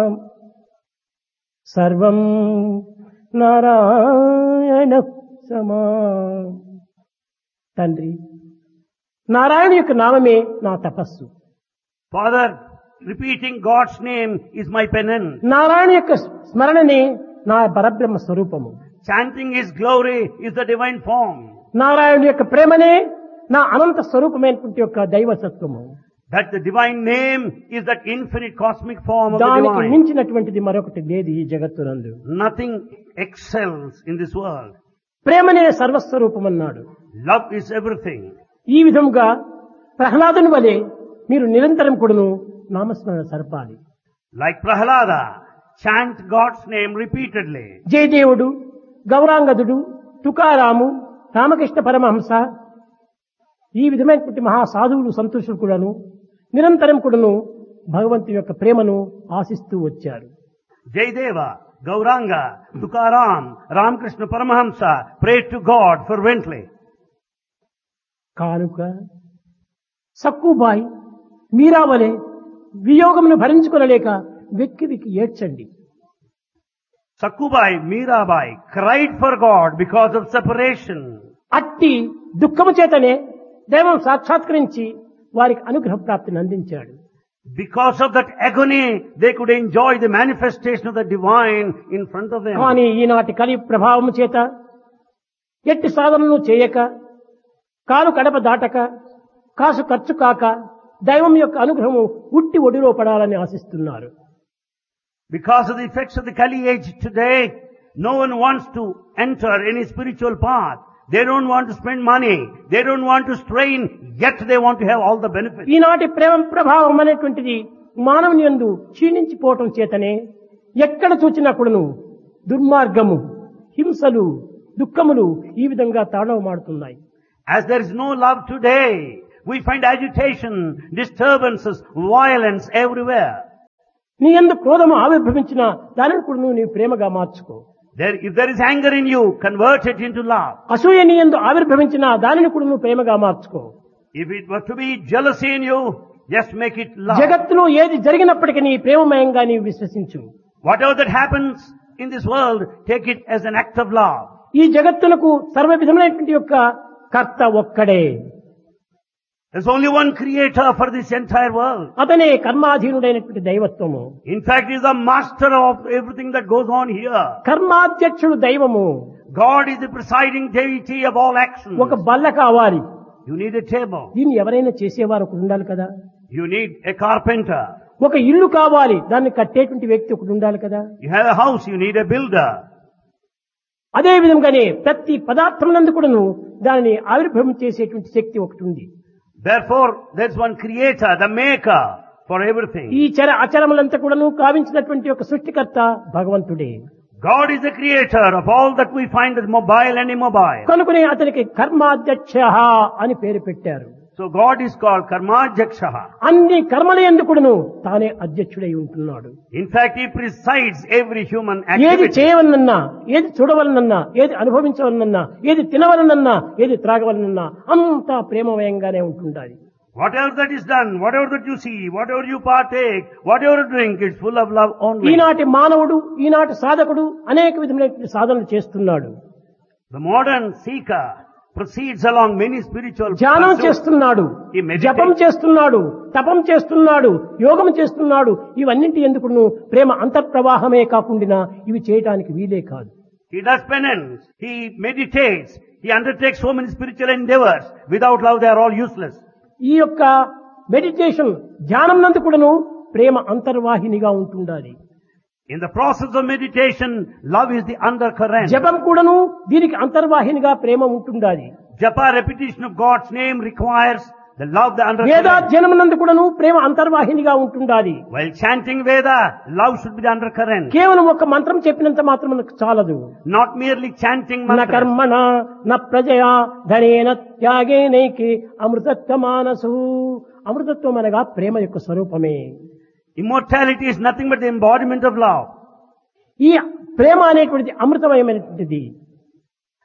సర్వం నారాయణ సమా. తండ్రి, నారాయణ యొక్క నామమే నా తపస్సు. Father, repeating God's name is my penance. Narayana యొక్క స్మరణనే నా పరబ్రహ్మ స్వరూపము. Chanting His glory is the divine form. Narayana యొక్క ప్రేమనే నా అనంత స్వరూపమైనటువంటి యొక్క దైవసత్వము. That the divine name is that infinite cosmic form of the దానికి divine. మించినటువంటిది మరొకటి లేదు ఈ జగత్తునందు. Nothing excels in this world. ప్రేమనే సర్వస్వరూపం అన్నాడు. Love is everything. ఈ విధముగా ప్రహ్లాదుని వలె మీరు నిరంతరం కూడాను నామస్మరణ సరపాలి. Like Prahlada, chant God's name repeatedly. జయదేవుడు, గౌరాంగదుడు, Tukaramu, Ramakrishna Paramahamsa, ఈ విధమైనటువంటి మహాసాధువులు సంతోషులు కూడాను నిరంతరం కూడాను భగవంతుని యొక్క ప్రేమను ఆశిస్తూ వచ్చారు. Jayadeva, Gauranga, Tukaram, Ramakrishna Paramahamsa prayed to God fervently. కానుక సక్కుబాయి మీరావలే వియోగమును భరించుకొనలేక వెక్కి వెక్కి ఏడ్చండి. Sakkubai, Mirabai cried for God because of separation. అట్టి దుఃఖము చేతనే దైవం సాక్షాత్కరించి వారికి అనుగ్రహ ప్రాప్తిని అందించాడు. Because of that agony, they could enjoy the manifestation of the divine in front of them. కానీ ఈనాటి కలి ప్రభావము చేత ఎట్టి సాధనలు చేయక, కాలు కడప దాటక, కాసు ఖర్చు కాక దైవం యొక్క అనుగ్రహము ఉట్టి ఒడిలో పడాలని ఆశిస్తున్నారు. Because of the effects of the Kali age today, no one wants to enter any spiritual path. They don't want to spend money. They don't want to strain, yet they want to have all the benefits. ఈనాటి ప్రేమ ప్రభావం అనేటువంటిది మానవుని యందు క్షీణించిపోవటం చేతనే ఎక్కడ చూచినా కూడాను దుర్మార్గము, హింసలు, దుఃఖములు ఈ విధంగా తాండవమాడుతున్నాయి. As there is no love today, we find agitation, disturbances, violence everywhere. నీ యందు క్రోధము ఆవిర్భవించిన దానిని కూడా నువ్వు నీ ప్రేమగా మార్చుకో. If there is anger in you, convert it into love. అసూయ నీ యందు ఆవిర్భవించిన దానిని కూడా నువ్వు ప్రేమగా మార్చుకో. If it were to be jealousy in you, just make it love. జగత్తులో ఏది జరిగినప్పటికీ నీ ప్రేమమయంగా నీవు విశ్వసించు. Whatever that happens in this world, take it as an act of love. ఈ జగత్తునకు సర్వ విధమైనటువంటి యొక్క కర్త ఒక్కడే. There's only one creator for this entire world. అతనే కర్మాధీనుడైనటువంటి దైవత్వము. In fact, he is the master of everything that goes on here. కర్మాధ్యక్షుడు దైవము. God is the presiding deity of all actions. ఒక బల్ల కావాలి. You need a table. దీన్ని ఎవరైనా చేసేవారు ఒకడు ఉండాలి కదా. You need a carpenter. ఒక ఇల్లు కావాలి, దాన్ని కట్టేటువంటి వ్యక్తి ఒకడు ఉండాలి కదా. You have a house, you need a builder. అదే విధంగానే ప్రతి పదార్థమునందు కూడాను దానిని ఆవిర్భవం చేసేటువంటి శక్తి ఒకటి ఉంది. Therefore, there's one creator, the maker for everything. ఈ చర అచరములంతా కూడాను కావించినటువంటి ఒక సృష్టికర్త భగవంతుడే. God is the creator of all that we find as mobile and immobile. కనుకనే అతనికి కర్మాధ్యక్ష అని పేరు పెట్టారు. So God is called Karmajakshaha. అన్ని కర్మల యందు కూడాను తానే అధ్యక్షుడై ఉంటున్నాడు. In fact, he presides every human ఏది activity. చేయవలనన్నా, ఏది చూడవలనన్నా, ఏది అనుభవించవలనన్నా, ఏది తినవలనన్నా, ఏది త్రాగవలనన్నా అంతా ప్రేమమయంగానే ఉంటుండాలి. Whatever that is done, whatever that you see, whatever you partake, whatever you drink, it's full of love only. ఈనాటి మానవుడు, ఈనాటి సాధకుడు అనేక విధమైనటువంటి సాధనలు చేస్తున్నాడు. The modern seeker proceeds along many spiritual ధ్యానం pursuits. చేస్తున్నాడు, He meditates. జపం చేస్తున్నాడు, తపం చేస్తున్నాడు, యోగం చేస్తున్నాడు. ఇవన్నింటి ఎందుకు ప్రేమ అంతర్ప్రవాహమే కాకుండా ఇవి చేయటానికి వీలే కాదు. He does penance. He meditates. He undertakes so many spiritual endeavors. Without love, they are all useless. ఈ యొక్క మెడిటేషన్ ధ్యానం నందు కూడాను ప్రేమ అంతర్వాహినిగా ఉంటుండాలి. In the process of meditation, love is the undercurrent. జపం కూడాను దీనికి అంతర్వాహినిగా ప్రేమ ఉంటుండాలి. Japa, repetition of God's name, requires the love, the undercurrent. వేదాధ్యనం నందు కూడాను ప్రేమ అంతర్వాహినిగా ఉంటుండాలి. While chanting Veda, love should be the undercurrent. కేవలం ఒక మంత్రం చెప్పినంత మాత్రం మనకు చాలదు. Not merely chanting న mantras. కర్మణ న ప్రజయా ధనేన త్యాగేనైకి అమృతత్వ మానసు. అమృతత్వం అనగా ప్రేమ యొక్క స్వరూపమే. Immortality is nothing but the embodiment of love. ఈ ప్రేమ అనేటువంటిది అమృతమయమైనటువంటిది.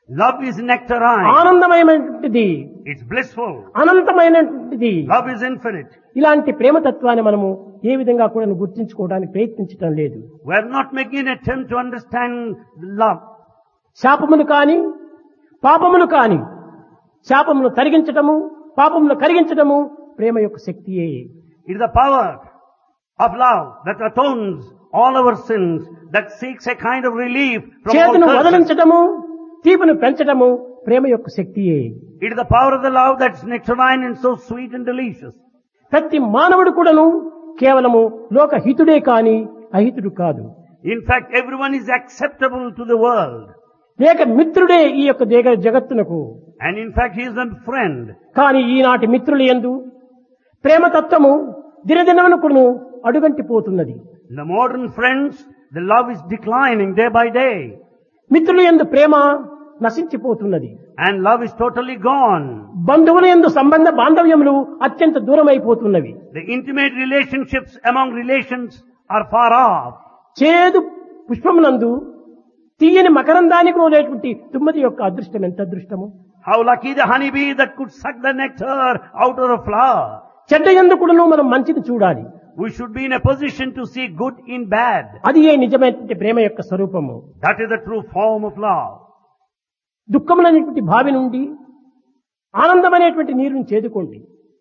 Love is nectarine. ఆనందమయమైనటువంటిది, It's blissful. అనంతమైనటువంటిది. Love is infinite. ఇలాంటి ప్రేమతత్వాన్ని మనము ఏ విధంగా కూడా గుర్తించుకోవడానికి ప్రయత్నించడం లేదు. We are not making an attempt to understand love. శాపములు కాని పాపములు కాని, శాపమును తరిగించటము పాపమును కరిగించటము ప్రేమ యొక్క శక్తియే. It is the power of love that atones all our sins, that seeks a kind of relief from all చేతును curses. వదలించటము తీపును పెంచటము ప్రేమ యొక్క శక్తియే. It is the power of the love that's nectarine and so sweet and delicious. ప్రతి మానవుడు కూడాను కేవలము లోకహితుడే కాని అహితుడు కాదు. In fact, everyone is acceptable to the world. లేక మిత్రుడే ఈ యొక్క జగత్తునకు. And in fact, he is a friend. కానీ ఈనాటి మిత్రులు యందు ప్రేమతత్వము దినదినమునకును అడుగంటిపోతున్నది. The modern friends, the love is declining day by day. మిత్రుల యందు ప్రేమ నశించిపోతున్నది. And love is totally gone. బంధువుల యందు సంబంధ బాంధవ్యములు అత్యంత దూరమైపోతున్నవి. The intimate relationships among relations are far off. చేదు పుష్పమునందు తీయని మకరందానికి ఉండేటువంటి తుమ్మది యొక్క అదృష్టం ఎంత అదృష్టము. How lucky the honeybee that could suck the nectar out of a flower. చెడ్డ యందు కూడాను మనం మంచిని చూడాలి. We should be in a position to see good in bad. అది ఏ నిజమైనటువంటి ప్రేమ యొక్క స్వరూపము. That is the true form of love. దుఃఖములనేటువంటి భావి నుండి ఆనందమనేటువంటి నీరుని చేదుకోండి.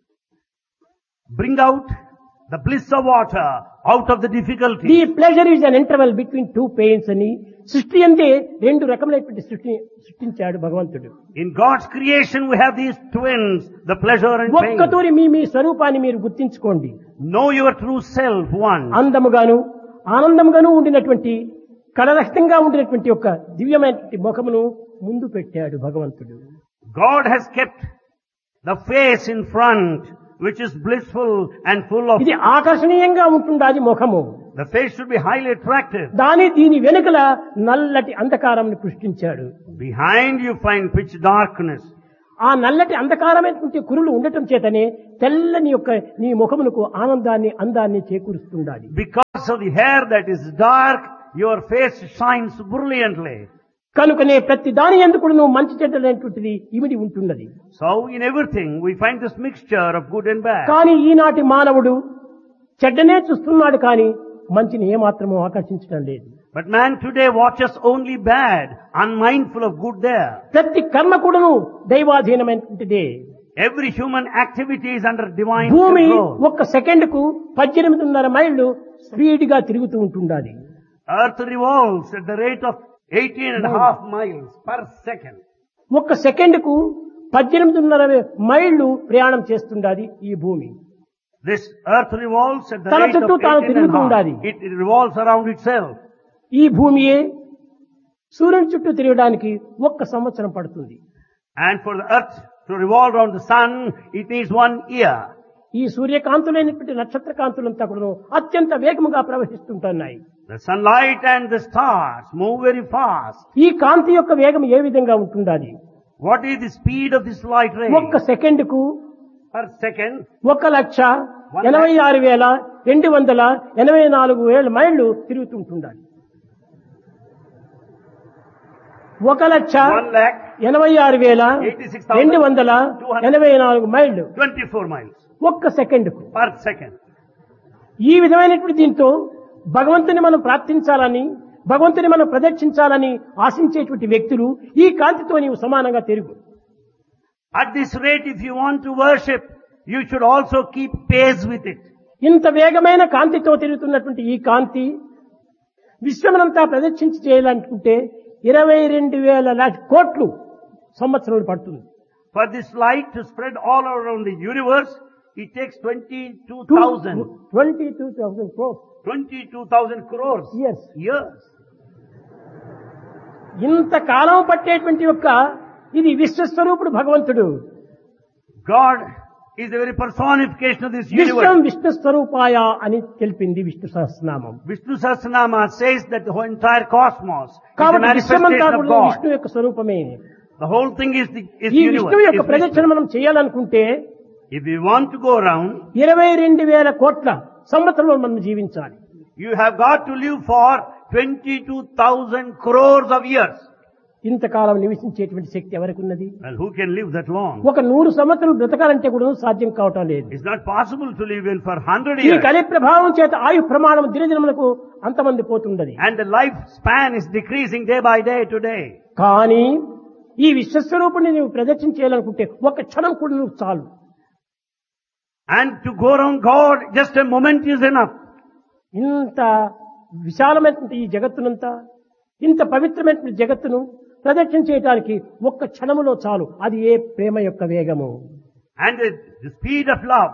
Bring out the bliss of water out of the difficulty. The pleasure is an interval between two pains అని సృష్టి అంటే రెండు రకములైనటువంటి సృష్టించాడు భగవంతుడు. In God's creation we have these twins, the pleasure and pain. ఒక్కతూరి మీ స్వరూపాన్ని మీరు గుర్తించుకోండి. Know your true self once. అందముగాను ఆనందముగాను ఉండినటువంటి కళరహితంగా ఉండినటువంటి ఒక దివ్యమైనటువంటి ముఖమును ముందు పెట్టాడు భగవంతుడు. God has kept the face in front, which is blissful and full of. ఇది ఆకర్షణీయంగా ఉంటుండాది ముఖము. The face should be highly attractive. దీని వెనుకల నల్లటి అంధకారంని సృష్టించాడు. Behind you find pitch darkness. ఆ నల్లటి అంధకారమైనటువంటి కురులు ఉండటం చేతనే తెల్లని యొక్క నీ ముఖమునకు ఆనందాన్ని అందాన్ని చేకూరుస్తుండాలి. Because of the hair that is dark, your face shines brilliantly. కనుకనే ప్రతి దాని ఎందుకు నువ్వు మంచి చెడ్డలైనటువంటిది ఇమిడి ఉంటున్నది. So in everything we find this mixture of good and bad. కానీ ఈనాటి మానవుడు చెడ్డనే చూస్తున్నాడు కానీ మంచిని ఏమాత్రమూ ఆకర్షించడం లేదు. But man today watches only bad, unmindful of good there. ప్రతి కర్మ కూడాను దైవాధీనమైనటువంటిదే. Every human activity is under divine భూమి control. ఒక్క సెకండ్ కు 18.5 మైళ్ళు స్పీడ్ గా తిరుగుతూ ఉంటుండాలి. Earth revolves at the rate of 18.5 miles per second. ఒక్క సెకండ్ కు 18.5 మైళ్ళు ప్రయాణం చేస్తుండాలి ఈ భూమి. This earth revolves at the తన rate of చుట్టూ తాను తిరుగుతూ ఉండాలి. 18.5. It revolves around itself. ఈ భూమియే సూర్యుని చుట్టూ తిరగడానికి 1 సంవత్సరం పడుతుంది. And for the earth to revolve around the sun, it needs 1 year. ఈ సూర్యకాంతులైనటువంటి నక్షత్ర కాంతులంతా కూడా అత్యంత వేగముగా ప్రవహిస్తుంటున్నాయి. The sunlight and the stars move very fast. ఈ కాంతి యొక్క వేగం ఏ విధంగా ఉంటుండాలి? What is the speed of this light ray? ఒక్క సెకండ్ కు Per second, 1,86,284 మైళ్ళు తిరుగుతుంటుండాలి. 1,86,284 మైళ్ళు 24 miles ఒక్క సెకండ్ కు. per second. ఈ విధమైనటువంటి దీంతో భగవంతుని మనం ప్రార్థించాలని భగవంతుని మనం ప్రదక్షించాలని ఆశించేటువంటి వ్యక్తులు ఈ కాంతితో నీవు సమానంగా తిరుగు. At this rate, if you want to worship, you should also keep pace with it. ఇంత వేగమైన కాంతితో తిరుగుతున్నటువంటి ఈ కాంతి విశ్వమనంతా ప్రదక్షించి చేయాలనుకుంటే 22,000 కోట్లు సంవత్సరాలు పడుతుంది. For this light to spread all around the universe, it takes 22,000 crores 22,000 crores years. ఇంత కాలం పట్టేటువంటి యొక్క ఇది విశ్వస్వరూపుడు భగవంతుడు. God is the very personification of this Vishwam universe. Vishnu స్వరూపాయ అని తెలిపింది Vishnu Sahasranamam. Vishnu Sahasranama says that the whole entire cosmos is a కాబట్టి విశ్వమంతా manifestation of కూడా God. Vishnu యొక్క స్వరూపమే. The whole thing is ఈ విష్ణువు universe. యొక్క is ప్రదక్షిణ Vishnu. మనం చేయాలనుకుంటే If we want to go around, 22,000 కోట్ల సంవత్సరంలో మనం జీవించాలి. you have got to live for 22,000 crores of years. ఇంతకాలం నివసించేటువంటి శక్తి ఎవరికి ఉన్నది? Well, who can live that long? ఒక 100 సంవత్సరాలు బ్రతకాలంటే కూడా సాధ్యం కావటం లేదు. It's not possible to live in for 100 ఈ years. కలి ప్రభావం చేత ఆయు ప్రమాణం దినదినములకు అంతమంది పోతుండది. And the lifespan is decreasing day by day to day. కానీ ఈ విశ్వస్వరూపుని నీవు ప్రదర్శన చేయాలనుకుంటే ఒక క్షణం కూడా నువ్వు చాలు. And to go around God, just a moment is enough. ఇంత విశాలమైనటువంటి ఈ జగత్తునంతా, ఇంత పవిత్రమైనటువంటి జగత్తును ప్రదక్షిణ చేయడానికి ఒక్క క్షణములో చాలు. అది ఏ ప్రేమ యొక్క వేగము. And the speed of love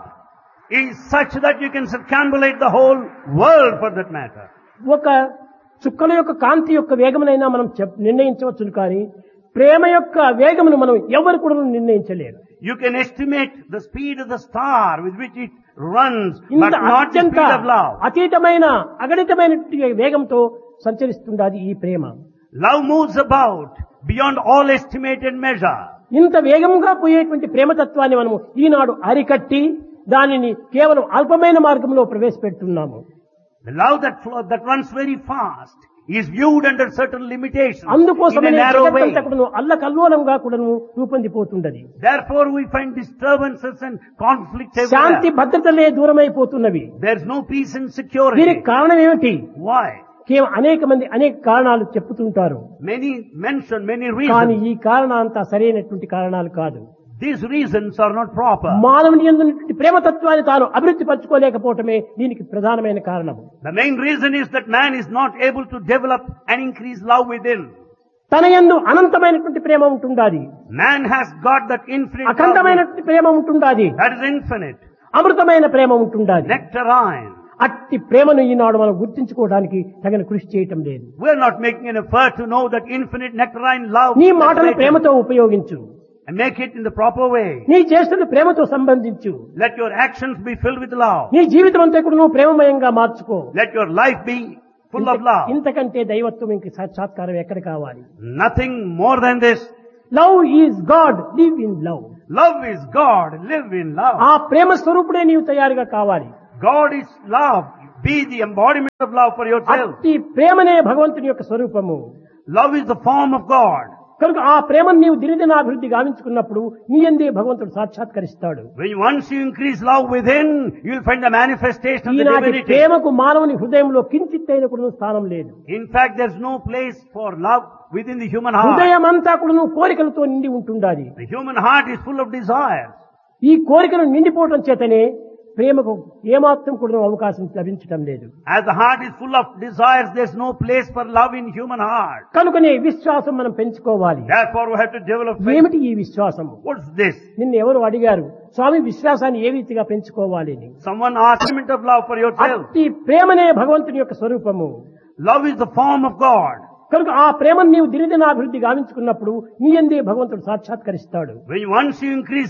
is such that you can circumambulate the whole world for that matter. ఒక చుక్కల యొక్క కాంతి యొక్క వేగమునైనా మనం నిర్ణయించవచ్చును, కానీ ప్రేమ యొక్క వేగమును మనం ఎవరు కూడా నిర్ణయించలేరు. You can estimate the speed of the star with which it runs, but ఇంత not the అత్యంత speed of love. అతీతమైన అగణితమైన వేగంతో సంచరిస్తుంది ఈ ప్రేమ. Love moves about beyond all estimated measure. ఇంత వేగంగా పోయేటువంటి ప్రేమతత్వాన్ని మనము ఈనాడు అరికట్టి దానిని కేవలం అల్పమైన మార్గంలో ప్రవేశపెడుతున్నాము. The love that runs very fast is viewed under certain limitations in a అందుకోసమే narrow way. జగత్తంతా కూడాను అల్లకల్లోలంగా కూడాను రూపొందిపోతున్నది. Therefore we find disturbances and conflicts Shanti everywhere. భద్రతలే దూరమైపోతున్నవి. There's no peace and security. దీనికి కారణం ఏమిటి? Why? కేవలం అనేక మంది అనేక కారణాలు చెప్పుతుంటారు, Many mention many కానీ reasons. ఈ కారణాంతా సరైనటువంటి కారణాలు కాదు. These reasons are not proper. మానవుని యందు ఉన్నటువంటి ప్రేమతత్వాన్ని తాను అభివృద్ధి పరచుకోలేకపోవటమే దీనికి ప్రధానమైన కారణము. The main reason is that man is not able to develop and increase love within. తన యందు అనంతమైనటువంటి ప్రేమ ఉంటుండాది, Man has got that infinite love. అఖండమైనటువంటి ప్రేమ ఉంటుండాది, That is infinite. అమృతమైన Prema ఉంటుండాది. Nectarine. అట్టి ప్రేమను ఈనాడు మనం గుర్తించుకోవడానికి తగిన కృషి చేయటం లేదు. We are not making an effort to know that infinite nectarine love. నీ మాటలు ప్రేమతో ఉపయోగించు, And make it in the proper way. నీ చేష్టలు ప్రేమతో సంబంధించు, Let your actions be filled with love. నీ జీవితం అంతా కూడా నువ్వు ప్రేమమయంగా మార్చుకో. Let your life be full of love. ఇంతకంటే దైవత్వం ఇంక సాక్షాత్కారం ఎక్కడ కావాలి? Nothing more than this. Love is God, live in love. Love is God. Live in love. ఆ ప్రేమ స్వరూపుడే నీవు తయారుగా కావాలి. God is love. Be the embodiment of love for yourself. అట్టి ప్రేమనే భగవంతుని యొక్క స్వరూపము. Love is the form of God. కనుక ఆ ప్రేమను నీవు దినదినాభివృద్ధి గావించుకున్నప్పుడు నీ యందే భగవంతుడు సాక్షాత్కరిస్తాడు. When once you increase love within, you will find the manifestation of the ఈనాటి divinity. ప్రేమకు మానవుని హృదయంలో కించిత్తైన కూడా స్థానం లేదు. In fact, there's no place for love within the human heart. హృదయం అంతా కూడా కోరికలతో నిండి ఉంటుండాలి. The human heart is full of desires. ఈ కోరికలు నిండిపోవడం చేతనే ప్రేమకు ఏమాత్రం కూడా అవకాశం లభించడం లేదు. As the heart is full of desires, there's no place for love in human heart. కనుకనే విశ్వాసం మనం పెంచుకోవాలి. Therefore, we have to develop faith. ఏమిటి ఈ విశ్వాసము? What's this? నిన్ను ఎవరు అడిగారు స్వామి విశ్వాసాన్ని ఏ రీతిగా పెంచుకోవాలి అని? Someone asked a element of love for yourself. అట్టి ప్రేమనే భగవంతుని యొక్క స్వరూపము. Love is the form of God. కనుక ఆ ప్రేమను నీవు దినదినాభివృద్ధి గావించుకున్నప్పుడు నీ యందే భగవంతుడు సాక్షాత్కరిస్తాడు. When once you increase